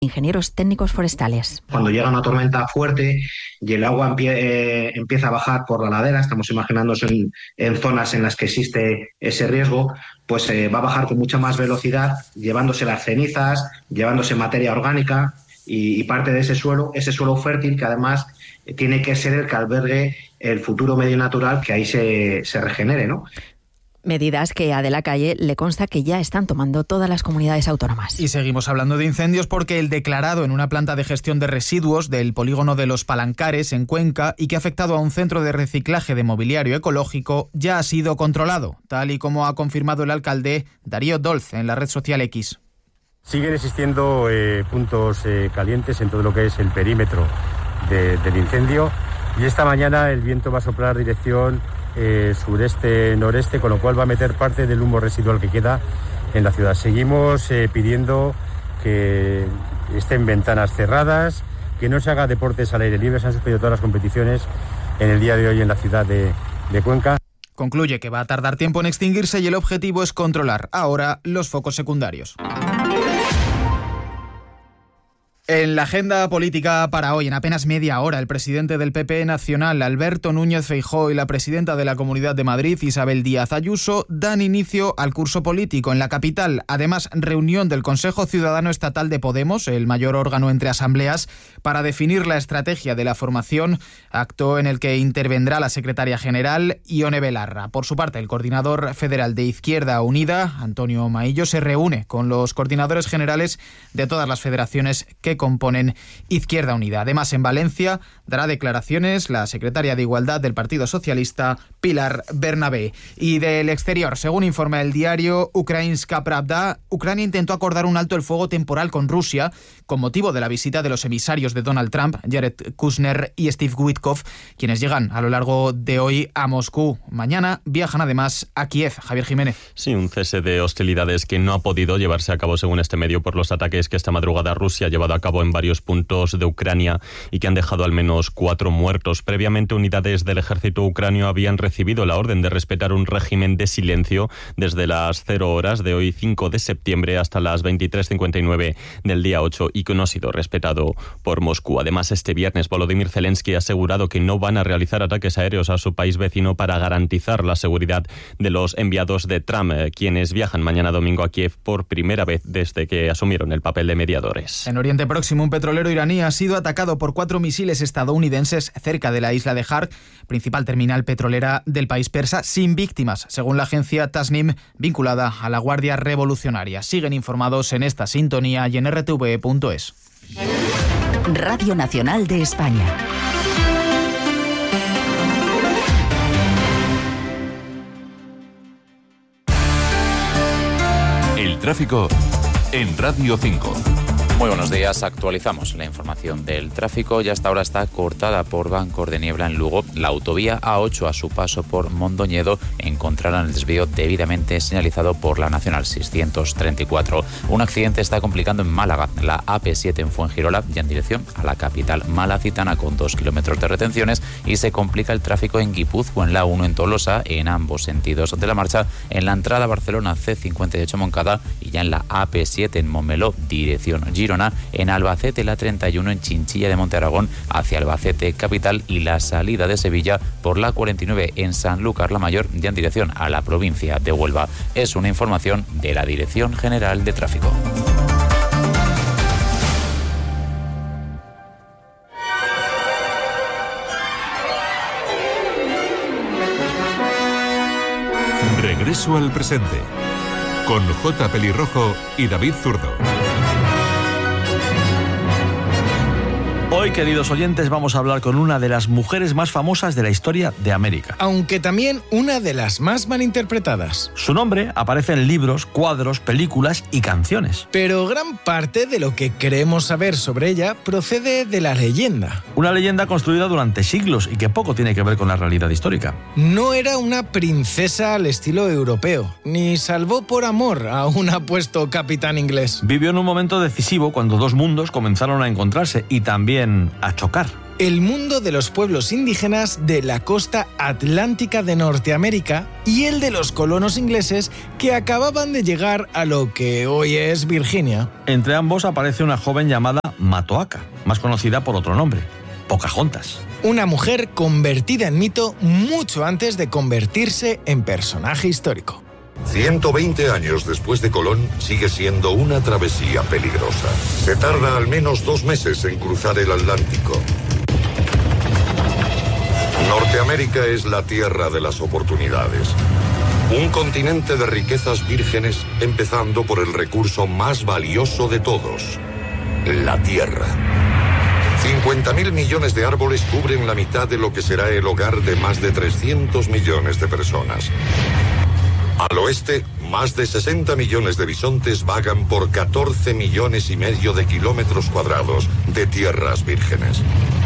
Ingenieros técnicos forestales. Cuando llega una tormenta fuerte y el agua empieza a bajar por la ladera, estamos imaginándonos en zonas en las que existe ese riesgo, pues va a bajar con mucha más velocidad, llevándose las cenizas, llevándose materia orgánica y parte de ese suelo fértil que además tiene que ser el que albergue el futuro medio natural que ahí se regenere, ¿no? Medidas que a De la Calle le consta que ya están tomando todas las comunidades autónomas. Y seguimos hablando de incendios porque el declarado en una planta de gestión de residuos del polígono de Los Palancares, en Cuenca, y que ha afectado a un centro de reciclaje de mobiliario ecológico, ya ha sido controlado, tal y como ha confirmado el alcalde Darío Dolz en la red social X. Siguen existiendo puntos calientes en todo lo que es el perímetro del incendio, y esta mañana el viento va a soplar dirección sureste-noreste, con lo cual va a meter parte del humo residual que queda en la ciudad. Seguimos pidiendo que estén ventanas cerradas, que no se haga deportes al aire libre. Se han suspendido todas las competiciones en el día de hoy en la ciudad de Cuenca. Concluye que va a tardar tiempo en extinguirse y el objetivo es controlar ahora los focos secundarios. En la agenda política para hoy, en apenas media hora, el presidente del PP nacional, Alberto Núñez Feijóo, y la presidenta de la Comunidad de Madrid, Isabel Díaz Ayuso, dan inicio al curso político en la capital. Además, reunión del Consejo Ciudadano Estatal de Podemos, el mayor órgano entre asambleas, para definir la estrategia de la formación, acto en el que intervendrá la secretaria general, Ione Belarra. Por su parte, el coordinador federal de Izquierda Unida, Antonio Maillo, se reúne con los coordinadores generales de todas las federaciones que componen Izquierda Unida. Además, en Valencia dará declaraciones la secretaria de Igualdad del Partido Socialista, Pilar Bernabé. Y del exterior, según informa el diario Ukrainska Pravda, Ucrania intentó acordar un alto el fuego temporal con Rusia con motivo de la visita de los emisarios de Donald Trump, Jared Kushner y Steve Witkoff, quienes llegan a lo largo de hoy a Moscú. Mañana viajan además a Kiev. Javier Jiménez. Sí, un cese de hostilidades que no ha podido llevarse a cabo, según este medio, por los ataques que esta madrugada Rusia ha llevado a cabo en varios puntos de Ucrania y que han dejado al menos 4 muertos. Previamente, unidades del ejército ucranio habían recibido la orden de respetar un régimen de silencio desde las 0 horas de hoy 5 de septiembre hasta las 23:59 del día 8 y que no ha sido respetado por Moscú. Además, este viernes Volodymyr Zelensky ha asegurado que no van a realizar ataques aéreos a su país vecino para garantizar la seguridad de los enviados de Trump, quienes viajan mañana domingo a Kiev por primera vez desde que asumieron el papel de mediadores. En Oriente Próximo, un petrolero iraní ha sido atacado por 4 misiles estadounidenses cerca de la isla de Hark, principal terminal petrolera del país persa, sin víctimas, según la agencia Tasnim, vinculada a la Guardia Revolucionaria. Siguen informados en esta sintonía y en rtve.es. Radio Nacional de España. El tráfico en Radio 5. Muy buenos días, actualizamos la información del tráfico. Ya hasta ahora está cortada por bancos de niebla en Lugo. La autovía A8 a su paso por Mondoñedo encontrarán el desvío debidamente señalizado por la Nacional 634. Un accidente está complicando en Málaga, la AP7 en Fuengirola y en dirección a la capital malacitana con 2 kilómetros de retenciones, y se complica el tráfico en Guipúzcoa, en la 1 en Tolosa, en ambos sentidos de la marcha, en la entrada a Barcelona C58 Moncada y ya en la AP7 en Montmeló, dirección Girona, en Albacete la 31 en Chinchilla de Monte Aragón hacia Albacete capital, y la salida de Sevilla por la 49 en Sanlúcar la Mayor ya en dirección a la provincia de Huelva. Es una información de la Dirección General de Tráfico. Regreso al presente con J. Pelirrojo y David Zurdo. Hoy, queridos oyentes, vamos a hablar con una de las mujeres más famosas de la historia de América. Aunque también una de las más malinterpretadas. Su nombre aparece en libros, cuadros, películas y canciones. Pero gran parte de lo que queremos saber sobre ella procede de la leyenda. Una leyenda construida durante siglos y que poco tiene que ver con la realidad histórica. No era una princesa al estilo europeo, ni salvó por amor a un apuesto capitán inglés. Vivió en un momento decisivo cuando dos mundos comenzaron a encontrarse y también a chocar. el mundo de los pueblos indígenas de la costa atlántica de Norteamérica y el de los colonos ingleses que acababan de llegar a lo que hoy es Virginia. Entre ambos aparece una joven llamada Matoaka, más conocida por otro nombre, Pocahontas. Una mujer convertida en mito mucho antes de convertirse en personaje histórico. 120 años después de Colón, sigue siendo una travesía peligrosa. Se tarda al menos 2 meses en cruzar el Atlántico. Norteamérica es la tierra de las oportunidades. Un continente de riquezas vírgenes, empezando por el recurso más valioso de todos, la tierra. 50.000 millones de árboles cubren la mitad de lo que será el hogar de más de 300 millones de personas. Al oeste, más de 60 millones de bisontes vagan por 14 millones y medio de kilómetros cuadrados de tierras vírgenes.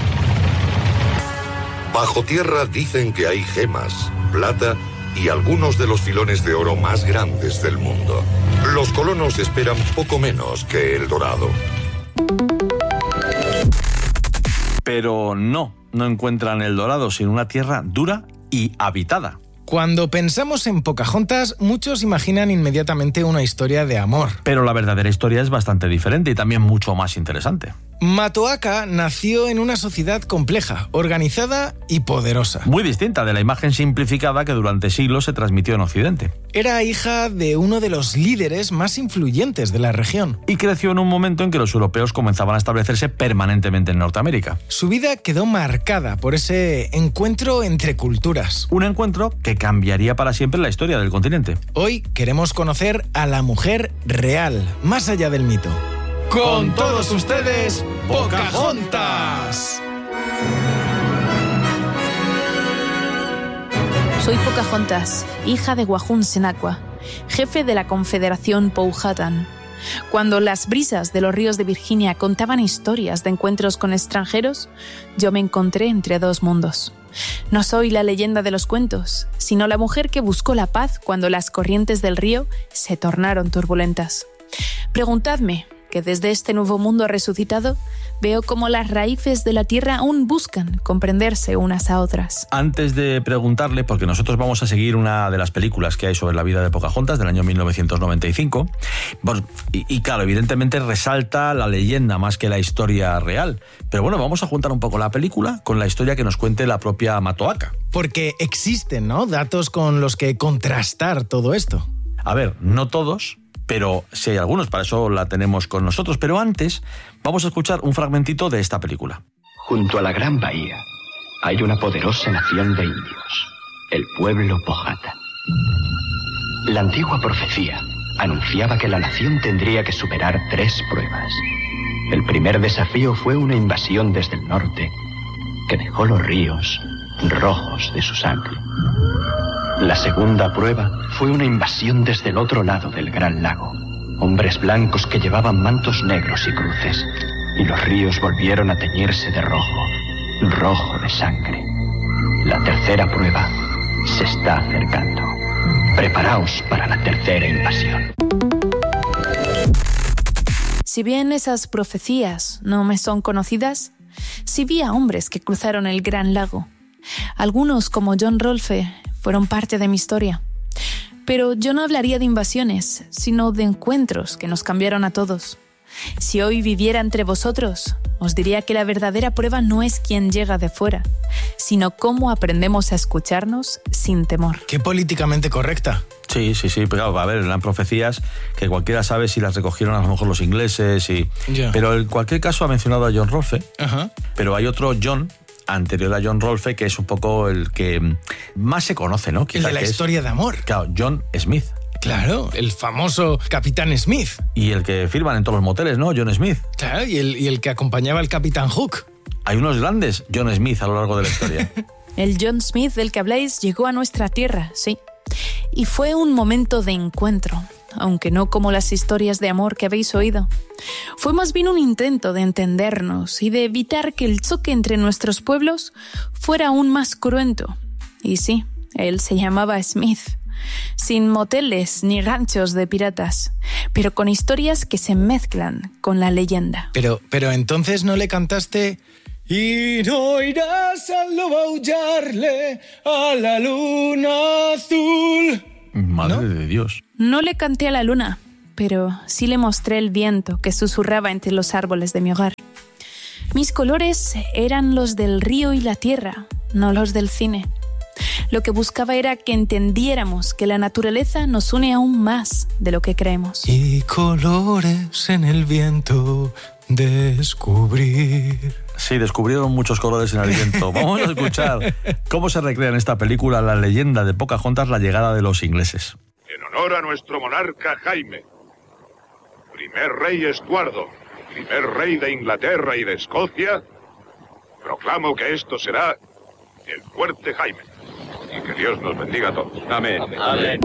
Bajo tierra dicen que hay gemas, plata y algunos de los filones de oro más grandes del mundo. Los colonos esperan poco menos que el dorado. Pero no encuentran el dorado, sino una tierra dura y habitada. Cuando pensamos en Pocahontas, muchos imaginan inmediatamente una historia de amor. Pero la verdadera historia es bastante diferente y también mucho más interesante. Matoaka nació en una sociedad compleja, organizada y poderosa. Muy distinta de la imagen simplificada que durante siglos se transmitió en Occidente. Era hija de uno de los líderes más influyentes de la región. Y creció en un momento en que los europeos comenzaban a establecerse permanentemente en Norteamérica. Su vida quedó marcada por ese encuentro entre culturas. Un encuentro que cambiaría para siempre la historia del continente. Hoy queremos conocer a la mujer real, más allá del mito. Con todos ustedes, Pocahontas. Soy Pocahontas, hija de Wahun Senaqua, jefe de la Confederación Powhatan. Cuando las brisas de los ríos de Virginia contaban historias de encuentros con extranjeros, yo me encontré entre 2 mundos. No soy la leyenda de los cuentos, sino la mujer que buscó la paz cuando las corrientes del río se tornaron turbulentas. Preguntadme, que desde este nuevo mundo resucitado veo cómo las raíces de la tierra aún buscan comprenderse unas a otras. Antes de preguntarle, porque nosotros vamos a seguir una de las películas que hay sobre la vida de Pocahontas del año 1995, y claro, evidentemente resalta la leyenda más que la historia real. Pero bueno, vamos a juntar un poco la película con la historia que nos cuente la propia Matoaka. Porque existen, ¿no?, datos con los que contrastar todo esto. A ver, no todos, pero sí hay algunos, para eso la tenemos con nosotros. Pero antes, vamos a escuchar un fragmentito de esta película. Junto a la Gran Bahía hay una poderosa nación de indios, el pueblo Powhatan. La antigua profecía anunciaba que la nación tendría que superar 3 pruebas. El primer desafío fue una invasión desde el norte que dejó los ríos rojos de su sangre. La segunda prueba fue una invasión desde el otro lado del Gran Lago. Hombres blancos que llevaban mantos negros y cruces, y los ríos volvieron a teñirse de rojo, rojo de sangre. La tercera prueba se está acercando. Preparaos para la tercera invasión. Si bien esas profecías no me son conocidas, sí vi a hombres que cruzaron el Gran Lago. Algunos, como John Rolfe, fueron parte de mi historia. Pero yo no hablaría de invasiones, sino de encuentros que nos cambiaron a todos. Si hoy viviera entre vosotros, os diría que la verdadera prueba no es quién llega de fuera, sino cómo aprendemos a escucharnos sin temor. Qué políticamente correcta. Sí, pero a ver, eran profecías que cualquiera sabe si las recogieron a lo mejor los ingleses. Pero en cualquier caso ha mencionado a John Rolfe. Ajá. Pero hay otro John anterior a John Rolfe, que es un poco el que más se conoce, ¿no? Quizá el de la historia de amor. Claro, John Smith. Claro, el famoso Capitán Smith. Y el que firman en todos los moteles, ¿no? John Smith. Claro, y el que acompañaba al Capitán Hook. Hay unos grandes John Smith a lo largo de la historia. El John Smith del que habláis llegó a nuestra tierra, sí. Y fue un momento de encuentro, aunque no como las historias de amor que habéis oído. Fue más bien un intento de entendernos y de evitar que el choque entre nuestros pueblos fuera aún más cruento. Y sí, él se llamaba Smith, sin moteles ni ranchos de piratas, pero con historias que se mezclan con la leyenda. Pero entonces no le cantaste Y no irás al lobo a aullarle a la luna azul. Madre de Dios. No le canté a la luna, pero sí le mostré el viento que susurraba entre los árboles de mi hogar. Mis colores eran los del río y la tierra, no los del cine. Lo que buscaba era que entendiéramos que la naturaleza nos une aún más de lo que creemos. Y colores en el viento descubrir. Sí, descubrieron muchos colores en el viento. Vamos a escuchar cómo se recrea en esta película la leyenda de Pocahontas, la llegada de los ingleses. En honor a nuestro monarca Jaime, primer rey Estuardo, primer rey de Inglaterra y de Escocia, proclamo que esto será el fuerte Jaime. Y que Dios nos bendiga a todos. Amén. Amén.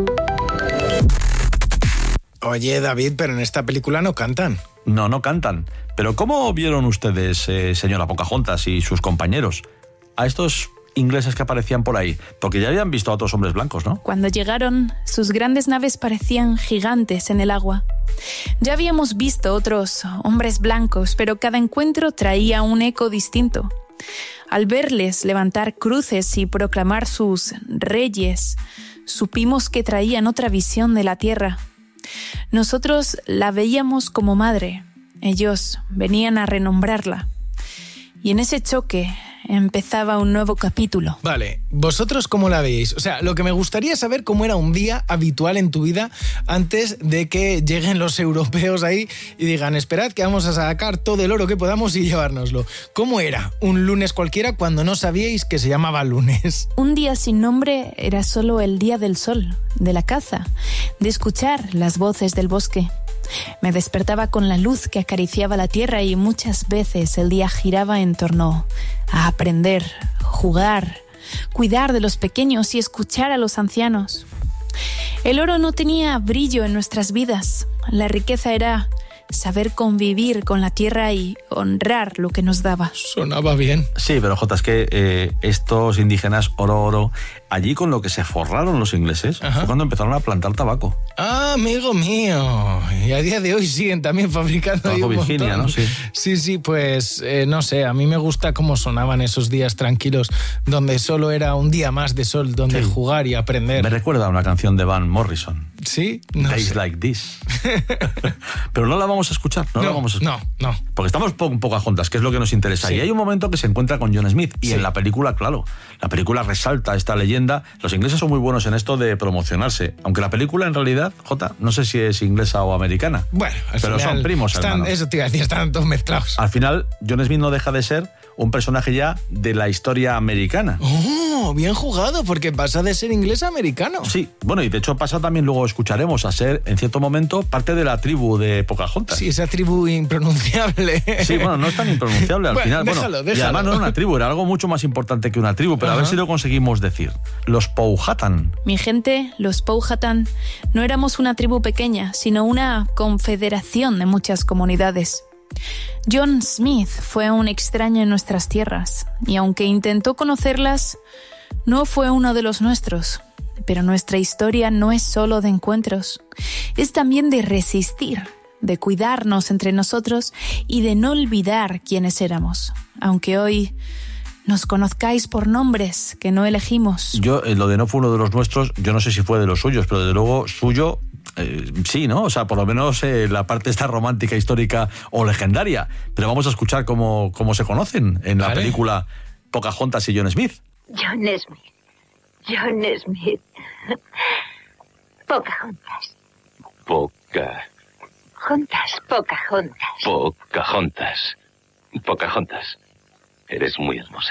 Oye, David, pero en esta película no cantan. No cantan. Pero ¿cómo vieron ustedes, señora Pocahontas y sus compañeros, a estos ingleses que aparecían por ahí? Porque ya habían visto a otros hombres blancos, ¿no? Cuando llegaron, sus grandes naves parecían gigantes en el agua. Ya habíamos visto otros hombres blancos, pero cada encuentro traía un eco distinto. Al verles levantar cruces y proclamar sus reyes, supimos que traían otra visión de la tierra. Nosotros la veíamos como madre, ellos venían a renombrarla. Y en ese choque empezaba un nuevo capítulo. Vale, ¿vosotros cómo la veis? O sea, lo que me gustaría es saber cómo era un día habitual en tu vida antes de que lleguen los europeos ahí y digan, esperad que vamos a sacar todo el oro que podamos y llevárnoslo. ¿Cómo era un lunes cualquiera cuando no sabíais que se llamaba lunes? Un día sin nombre era solo el día del sol, de la caza, de escuchar las voces del bosque. Me despertaba con la luz que acariciaba la tierra y muchas veces el día giraba en torno a aprender, jugar, cuidar de los pequeños y escuchar a los ancianos. El oro no tenía brillo en nuestras vidas. La riqueza era saber convivir con la tierra y honrar lo que nos daba. Sonaba bien. Sí, pero Jota, es que estos indígenas, oro, allí con lo que se forraron los ingleses, fue cuando empezaron a plantar tabaco. Ah, amigo mío. Y a día de hoy siguen también fabricando ahí un Virginia, montón. ¿no? Sí, pues no sé, a mí me gusta cómo sonaban esos días tranquilos, donde solo era un día más de sol, donde jugar y aprender. Me recuerda a una canción de Van Morrison. Sí, Days Like This. Pero no la vamos a escuchar, No. Porque estamos con Pocahontas, que es lo que nos interesa. Sí. Y hay un momento que se encuentra con John Smith. Y en la película, claro, la película resalta esta leyenda. Los ingleses son muy buenos en esto de promocionarse. Aunque la película, en realidad, Jota, no sé si es inglesa o americana. Bueno, pero son primos, hermanos. Eso te iba a decir, están todos mezclados. Al final, John Smith no deja de ser un personaje ya de la historia americana. ¡Oh, bien jugado! Porque pasa de ser inglés a americano. Sí, bueno, y de hecho pasa también, luego escucharemos, a ser, en cierto momento, parte de la tribu de Pocahontas. Sí, esa tribu impronunciable. Sí, bueno, no es tan impronunciable al final. Déjalo. Y además no era una tribu, era algo mucho más importante que una tribu, pero a ver si lo conseguimos decir. Los Powhatan. Mi gente, los Powhatan, no éramos una tribu pequeña, sino una confederación de muchas comunidades. John Smith fue un extraño en nuestras tierras, y aunque intentó conocerlas, no fue uno de los nuestros. Pero nuestra historia no es solo de encuentros, es también de resistir, de cuidarnos entre nosotros y de no olvidar quiénes éramos, aunque hoy nos conozcáis por nombres que no elegimos. Yo, lo de no fue uno de los nuestros, yo no sé si fue de los suyos, pero desde luego suyo... sí, ¿no? O sea, por lo menos la parte esta romántica, histórica o legendaria. Pero vamos a escuchar cómo se conocen en la película Pocahontas y John Smith. John Smith. Pocahontas. Pocahontas. Eres muy hermosa.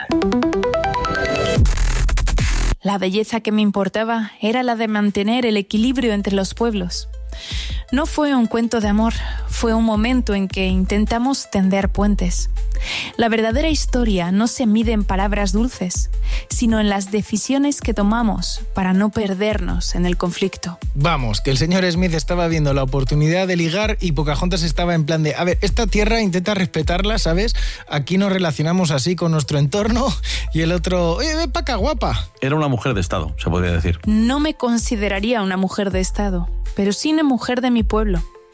La belleza que me importaba era la de mantener el equilibrio entre los pueblos. No fue un cuento de amor, fue un momento en que intentamos tender puentes. La verdadera historia no se mide en palabras dulces, sino en las decisiones que tomamos para no perdernos en el conflicto. Vamos, que el señor Smith estaba viendo la oportunidad de ligar y Pocahontas estaba en plan de, a ver, esta tierra intenta respetarla, ¿sabes? Aquí nos relacionamos así con nuestro entorno y el otro, ven pa' acá, guapa. Era una mujer de Estado, se podría decir. No me consideraría una mujer de Estado, pero sí una mujer de mi pueblo.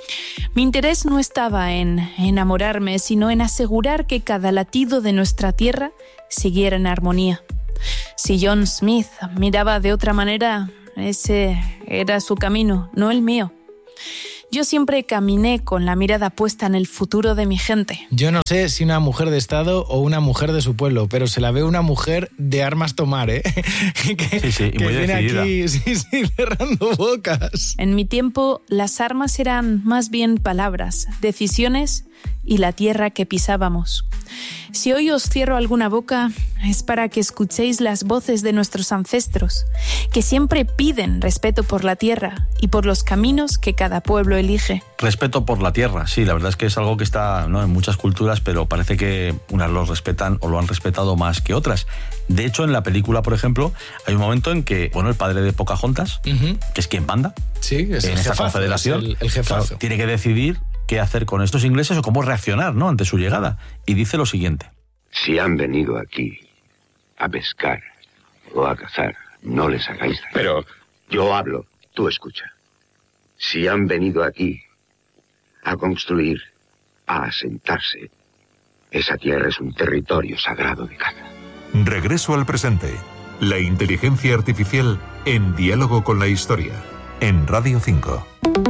Mi interés no estaba en enamorarme, sino en asegurar que cada latido de nuestra tierra siguiera en armonía. Si John Smith miraba de otra manera, ese era su camino, no el mío. Yo siempre caminé con la mirada puesta en el futuro de mi gente. Yo no sé si una mujer de Estado o una mujer de su pueblo, pero se la ve una mujer de armas tomar, ¿eh? y muy viene decidida. aquí, cerrando bocas. En mi tiempo, las armas eran más bien palabras, decisiones y la tierra que pisábamos. Si hoy os cierro alguna boca, es para que escuchéis las voces de nuestros ancestros, que siempre piden respeto por la tierra y por los caminos que cada pueblo elige. Respeto por la tierra, sí, la verdad es que es algo que está, ¿no?, en muchas culturas, pero parece que unas lo respetan o lo han respetado más que otras. De hecho, en la película, por ejemplo, hay un momento en que, el padre de Pocahontas, que es quien manda, sí, es en el esta jefazo, confederación, es el jefazo. Claro, tiene que decidir qué hacer con estos ingleses o cómo reaccionar, ¿no?, ante su llegada. Y dice lo siguiente: si han venido aquí a pescar o a cazar, no les hagáis daño. Pero yo hablo, tú escucha. Si han venido aquí a construir, a asentarse, esa tierra es un territorio sagrado de caza. Regreso al presente. La inteligencia artificial en diálogo con la historia. En Radio 5.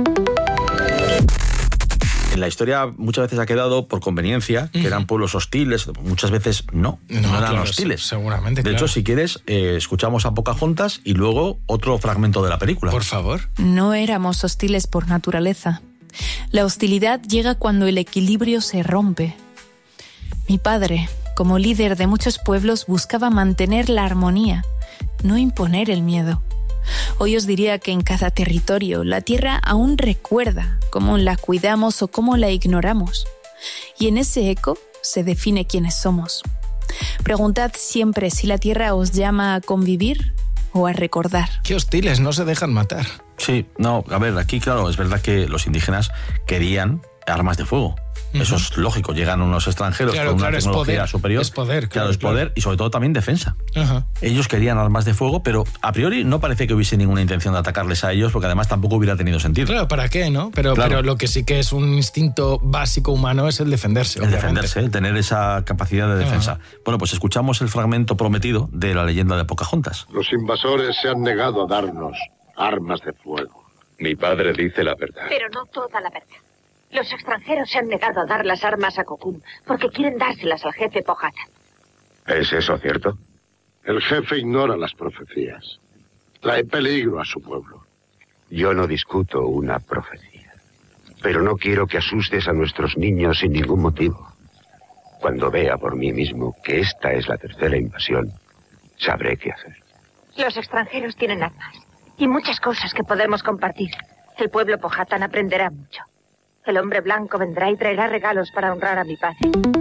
En la historia muchas veces ha quedado por conveniencia que eran pueblos hostiles, muchas veces no eran claro, hostiles. Seguramente, de hecho, si quieres, escuchamos a Pocahontas y luego otro fragmento de la película. Por favor. No éramos hostiles por naturaleza. La hostilidad llega cuando el equilibrio se rompe. Mi padre, como líder de muchos pueblos, buscaba mantener la armonía, no imponer el miedo. Hoy os diría que en cada territorio la tierra aún recuerda cómo la cuidamos o cómo la ignoramos. Y en ese eco se define quiénes somos. Preguntad siempre si la tierra os llama a convivir o a recordar. Qué hostiles, no se dejan matar. Sí, no, a ver, aquí claro, es verdad que los indígenas querían armas de fuego. Eso es lógico, llegan unos extranjeros con una tecnología superior. Es poder, claro, es poder y sobre todo también defensa. Ajá. Ellos querían armas de fuego, pero a priori no parece que hubiese ninguna intención de atacarles a ellos, porque además tampoco hubiera tenido sentido. Claro, ¿para qué, no? Pero lo que sí que es un instinto básico humano es el defenderse. El defenderse, el tener esa capacidad de defensa. Bueno, pues escuchamos el fragmento prometido de la leyenda de Pocahontas. Los invasores se han negado a darnos armas de fuego. Mi padre dice la verdad. Pero no toda la verdad. Los extranjeros se han negado a dar las armas a Cocún porque quieren dárselas al jefe Powhatan. ¿Es eso cierto? El jefe ignora las profecías. Trae peligro a su pueblo. Yo no discuto una profecía. Pero no quiero que asustes a nuestros niños sin ningún motivo. Cuando vea por mí mismo que esta es la tercera invasión, sabré qué hacer. Los extranjeros tienen armas y muchas cosas que podemos compartir. El pueblo Powhatan aprenderá mucho. El hombre blanco vendrá y traerá regalos para honrar a mi padre.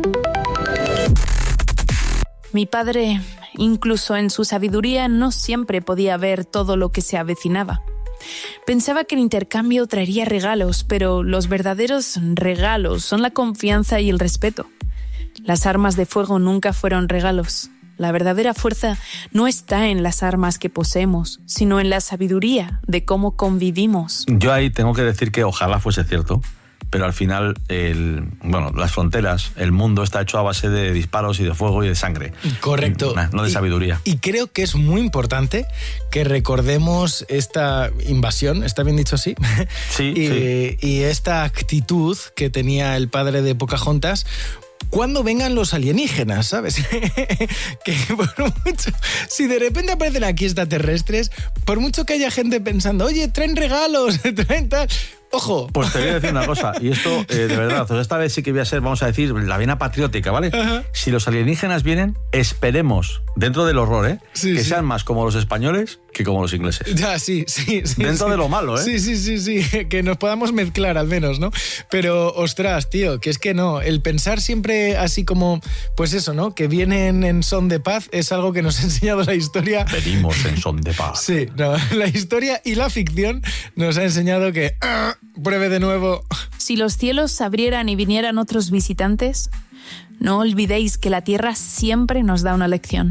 Mi padre, incluso en su sabiduría, no siempre podía ver todo lo que se avecinaba. Pensaba que el intercambio traería regalos, pero los verdaderos regalos son la confianza y el respeto. Las armas de fuego nunca fueron regalos. La verdadera fuerza no está en las armas que poseemos, sino en la sabiduría de cómo convivimos. Yo ahí tengo que decir que ojalá fuese cierto, pero al final, las fronteras, el mundo está hecho a base de disparos y de fuego y de sangre. Correcto. No de sabiduría. Y creo que es muy importante que recordemos esta invasión, ¿está bien dicho así? Sí, y esta actitud que tenía el padre de Pocahontas cuando vengan los alienígenas, ¿sabes? Que por mucho, si de repente aparecen aquí extraterrestres, por mucho que haya gente pensando, oye, traen regalos, traen tal... Ojo. Pues te voy a decir una cosa, y esto, de verdad, esta vez sí que voy a ser, vamos a decir, la vena patriótica, ¿vale? Ajá. Si los alienígenas vienen, esperemos, dentro del horror, sí, que sean más como los españoles que como los ingleses. Ya, sí. Dentro de lo malo, ¿eh? Sí, que nos podamos mezclar al menos, ¿no? Pero, ostras, tío, que es que no, el pensar siempre así como, pues eso, ¿no? Que vienen en son de paz es algo que nos ha enseñado la historia. Venimos en son de paz. Sí, no, la historia y la ficción nos ha enseñado que... pruebe de nuevo. Si los cielos se abrieran y vinieran otros visitantes, no olvidéis que la tierra siempre nos da una lección.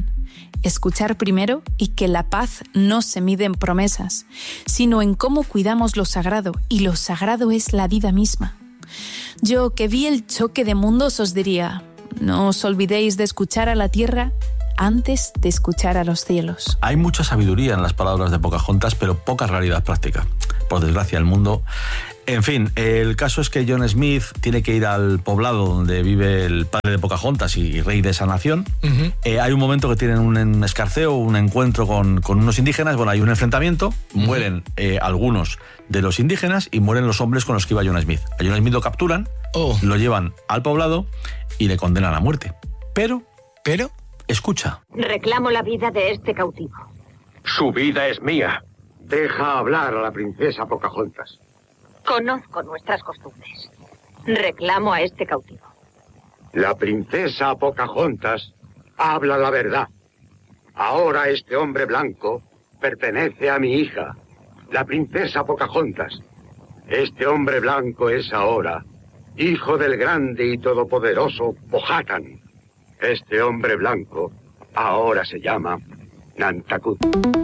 escuchar primero y que la paz no se mide en promesas, sino en cómo cuidamos lo sagrado, y lo sagrado es la vida misma. Yo, que vi el choque de mundos, os diría, no os olvidéis de escuchar a la tierra antes de escuchar a los cielos. Hay mucha sabiduría en las palabras de Pocahontas, pero poca realidad práctica. Por desgracia, el mundo... En fin, el caso es que John Smith tiene que ir al poblado donde vive el padre de Pocahontas y rey de esa nación. Hay un momento que tienen un escarceo, un encuentro con unos indígenas. Bueno, hay un enfrentamiento, mueren algunos de los indígenas y mueren los hombres con los que iba John Smith. A John Smith lo capturan, lo llevan al poblado y le condenan a muerte. Pero... Escucha. Reclamo la vida de este cautivo. Su vida es mía. Deja hablar a la princesa Pocahontas. Conozco nuestras costumbres. Reclamo a este cautivo. La princesa Pocahontas habla la verdad. Ahora este hombre blanco pertenece a mi hija, la princesa Pocahontas. Este hombre blanco es ahora hijo del grande y todopoderoso Powhatan. Este hombre blanco ahora se llama Nantakud.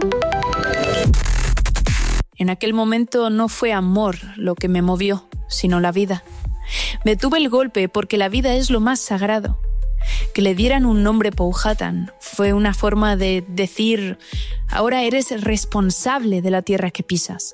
En aquel momento no fue amor lo que me movió, sino la vida. Me tuve el golpe porque la vida es lo más sagrado. Que le dieran un nombre Powhatan fue una forma de decir, ahora eres responsable de la tierra que pisas.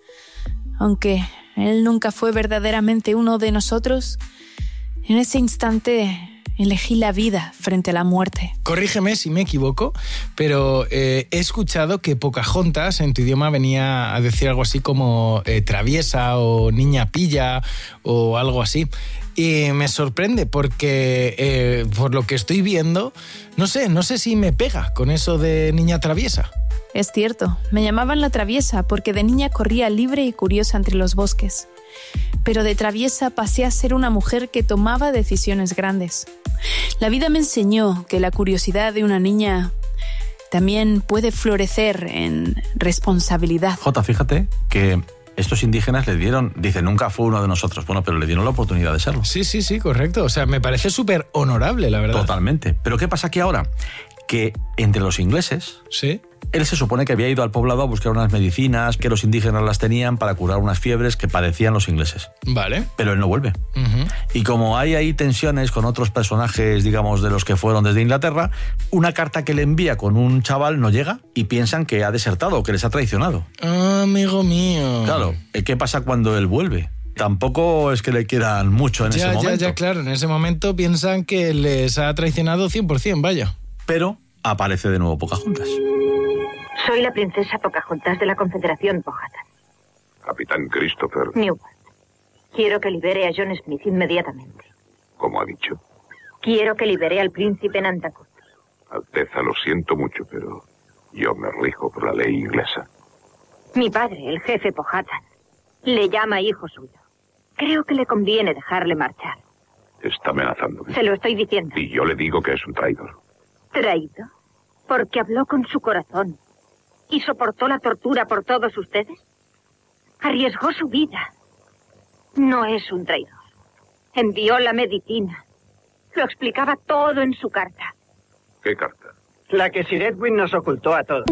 Aunque él nunca fue verdaderamente uno de nosotros, en ese instante elegí la vida frente a la muerte. Corrígeme si me equivoco, pero he escuchado que Pocahontas en tu idioma venía a decir algo así como traviesa o niña pilla o algo así. Y me sorprende porque por lo que estoy viendo, no sé si me pega con eso de niña traviesa. Es cierto, me llamaban la traviesa porque de niña corría libre y curiosa entre los bosques. Pero de traviesa pasé a ser una mujer que tomaba decisiones grandes. La vida me enseñó que la curiosidad de una niña también puede florecer en responsabilidad. Jota, fíjate que estos indígenas le dieron, dice, nunca fue uno de nosotros, bueno, pero le dieron la oportunidad de serlo. Sí, correcto. O sea, me parece súper honorable, la verdad. Totalmente. Pero ¿qué pasa aquí ahora? Que entre los ingleses... Sí. Él se supone que había ido al poblado a buscar unas medicinas que los indígenas las tenían para curar unas fiebres que padecían los ingleses. Vale. Pero él no vuelve. Y como hay ahí tensiones con otros personajes, digamos, de los que fueron desde Inglaterra, una carta que le envía con un chaval no llega y piensan que ha desertado, que les ha traicionado. Ah, amigo mío. Claro, ¿qué pasa cuando él vuelve? Tampoco es que le quieran mucho en ese momento. Ya, claro. En ese momento piensan que les ha traicionado 100%, vaya. Pero aparece de nuevo Pocahontas. Soy la princesa Pocahontas de la Confederación Powhatan. Capitán Christopher. Newport. Quiero que libere a John Smith inmediatamente. ¿Cómo ha dicho? Quiero que libere al príncipe Nantakud. Alteza, lo siento mucho, pero yo me rijo por la ley inglesa. Mi padre, el jefe Powhatan, le llama hijo suyo. Creo que le conviene dejarle marchar. Está amenazándome. Se lo estoy diciendo. Y yo le digo que es un traidor. ¿Traidor? Porque habló con su corazón. ¿Y soportó la tortura por todos ustedes? Arriesgó su vida. No es un traidor. Envió la medicina. Lo explicaba todo en su carta. ¿Qué carta? La que Sir Edwin nos ocultó a todos.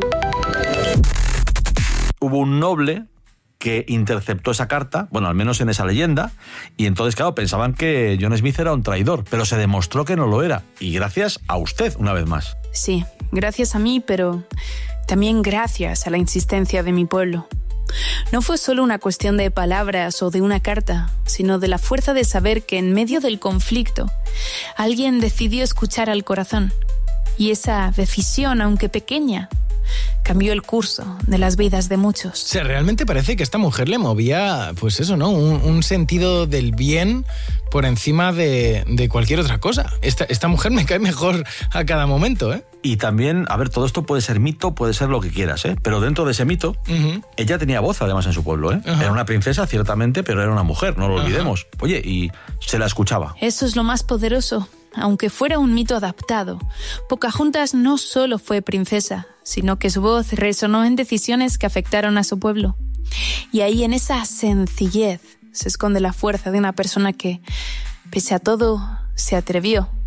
Hubo un noble que interceptó esa carta, bueno, al menos en esa leyenda, y entonces, claro, pensaban que John Smith era un traidor, pero se demostró que no lo era, y gracias a usted, una vez más. Sí, gracias a mí, pero también gracias a la insistencia de mi pueblo. No fue solo una cuestión de palabras o de una carta, sino de la fuerza de saber que en medio del conflicto alguien decidió escuchar al corazón. Y esa decisión, aunque pequeña, cambió el curso de las vidas de muchos. O sea, realmente parece que esta mujer le movía, pues eso, ¿no? Un sentido del bien por encima de cualquier otra cosa. Esta mujer me cae mejor a cada momento, ¿eh? Y también, a ver, todo esto puede ser mito, puede ser lo que quieras, ¿eh? Pero dentro de ese mito, ella tenía voz además en su pueblo, ¿eh? Era una princesa, ciertamente, pero era una mujer, no lo olvidemos. Oye, y se la escuchaba. Eso es lo más poderoso. Aunque fuera un mito adaptado, Pocahontas no solo fue princesa, sino que su voz resonó en decisiones que afectaron a su pueblo. Y ahí, en esa sencillez, se esconde la fuerza de una persona que, pese a todo, se atrevió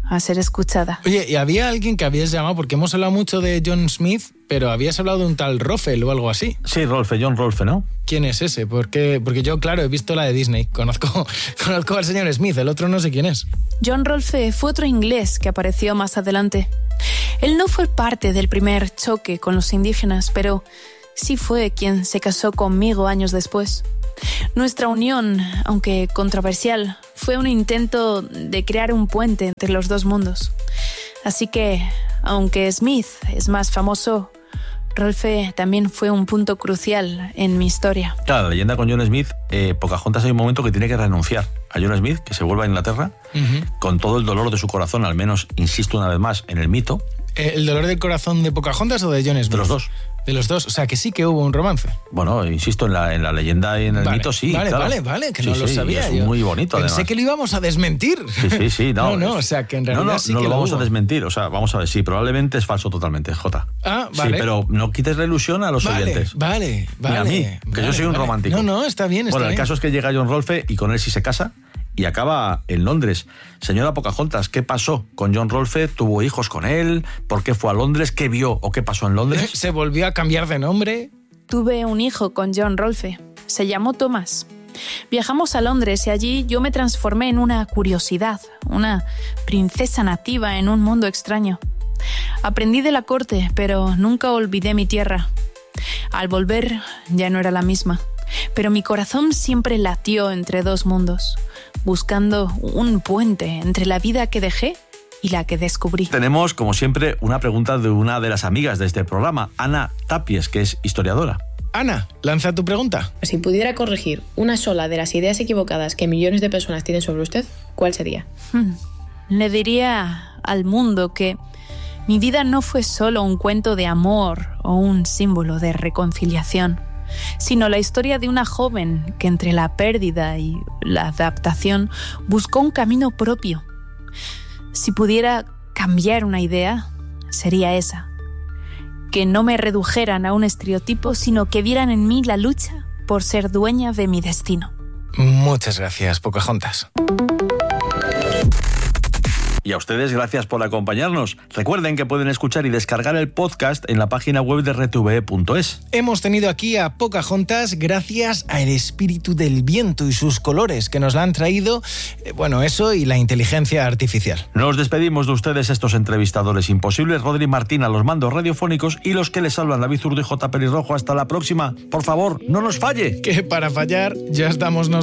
a ser escuchada. Oye, ¿y había alguien que habías llamado? Porque hemos hablado mucho de John Smith, pero habías hablado de un tal Rolfe o algo así. Sí, Rolfe, John Rolfe, ¿no? ¿Quién es ese? Porque yo, claro, he visto la de Disney. Conozco al señor Smith, el otro no sé quién es. John Rolfe fue otro inglés que apareció más adelante. Él no fue parte del primer choque con los indígenas, pero sí fue quien se casó conmigo años después. Nuestra unión, aunque controversial, fue un intento de crear un puente entre los dos mundos. Así que, aunque Smith es más famoso, Rolfe también fue un punto crucial en mi historia. Claro, la leyenda con John Smith, Pocahontas hay un momento que tiene que renunciar a John Smith, que se vuelve a Inglaterra, con todo el dolor de su corazón, al menos, insisto una vez más, en el mito. ¿El dolor del corazón de Pocahontas o de John Smith? De los dos. De los dos, o sea que sí que hubo un romance. Bueno, insisto, en la leyenda y en el mito sí. Vale, claro. vale, que no lo sabía. Es muy bonito, Pensé además. que lo íbamos a desmentir. Sí, no. No, o sea que en realidad sí que no lo vamos hubo. a desmentir. O sea, vamos a ver, sí, probablemente es falso totalmente, Jota. Ah, vale. Sí, pero no quites la ilusión a los oyentes. Vale. Ni a mí, que yo soy un romántico. No, está bien, Bueno, el caso es que llega John Rolfe y con él sí se casa y acaba en Londres. Señora Pocahontas, ¿qué pasó con John Rolfe? ¿Tuvo hijos con él? ¿Por qué fue a Londres? ¿Qué vio o qué pasó en Londres? ¿Se volvió a cambiar de nombre? Tuve un hijo con John Rolfe. Se llamó Thomas. Viajamos a Londres y allí yo me transformé en una curiosidad, una princesa nativa en un mundo extraño. Aprendí de la corte, pero nunca olvidé mi tierra. Al volver ya no era la misma, pero mi corazón siempre latió entre dos mundos, buscando un puente entre la vida que dejé y la que descubrí. Tenemos, como siempre, una pregunta de una de las amigas de este programa, Ana Tapies, que es historiadora. Ana, lanza tu pregunta. Si pudiera corregir una sola de las ideas equivocadas que millones de personas tienen sobre usted, ¿cuál sería? Le diría al mundo que mi vida no fue solo un cuento de amor o un símbolo de reconciliación, sino la historia de una joven que entre la pérdida y la adaptación buscó un camino propio. Si pudiera cambiar una idea, sería esa. Que no me redujeran a un estereotipo, sino que vieran en mí la lucha por ser dueña de mi destino. Muchas gracias, Pocahontas. Y a ustedes, gracias por acompañarnos. Recuerden que pueden escuchar y descargar el podcast en la página web de rtve.es. Hemos tenido aquí a Pocahontas gracias al espíritu del viento y sus colores que nos la han traído, eso y la inteligencia artificial. Nos despedimos de ustedes, estos entrevistadores imposibles, Rodri Martín a los mandos radiofónicos y los que les hablan, David Zurdo y J. Pelirrojo. Hasta la próxima. Por favor, no nos falle. Que para fallar ya estamos nosotros.